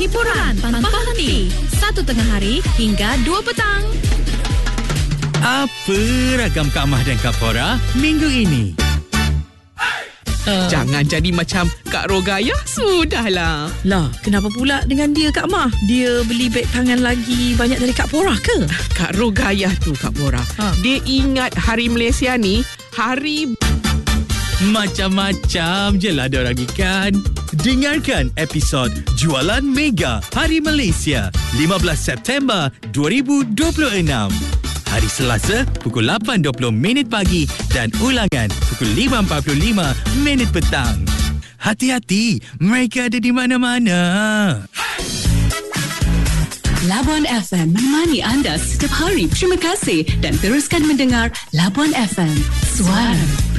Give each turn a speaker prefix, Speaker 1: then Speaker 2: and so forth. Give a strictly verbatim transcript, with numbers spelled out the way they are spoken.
Speaker 1: Hiburan tanpa henti. Satu tengah hari hingga dua petang.
Speaker 2: Apa ragam Kak Mah dan Kak Pora minggu ini?
Speaker 3: Uh. Jangan jadi macam Kak Rogaya. Sudahlah.
Speaker 4: Lah, kenapa pula dengan dia Kak Mah? Dia beli beg tangan lagi banyak dari Kak Pora ke?
Speaker 3: Kak Rogaya tu Kak Pora. Ha. Dia ingat Hari Malaysia ni hari...
Speaker 2: Macam-macam je lah diorang ikan. Dengarkan episod Jualan Mega Hari Malaysia lima belas September dua ribu dua puluh enam. Hari Selasa pukul lapan dua puluh minit pagi dan ulangan pukul lima empat puluh lima minit petang. Hati-hati, mereka ada di mana-mana.
Speaker 5: Labuan F M menemani anda setiap hari. Terima kasih dan teruskan mendengar Labuan F M. Suara